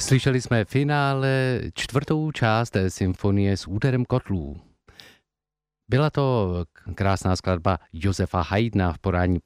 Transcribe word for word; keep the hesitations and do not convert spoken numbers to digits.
Slyšeli jsme finále čtvrtou část symfonie s úderem kotlů. Byla to krásná skladba Josefa Haydna v podání